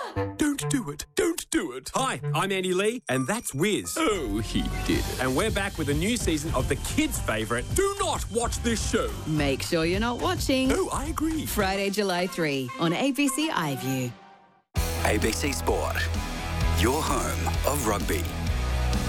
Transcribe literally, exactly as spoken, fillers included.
Don't do it. Don't do it. Hi, I'm Andy Lee, and that's Wiz. Oh, he did it. And we're back with a new season of the kids' favourite, Do Not Watch This Show. Make sure you're not watching. Oh, I agree. Friday, July third on A B C iView. A B C Sport, your home of rugby.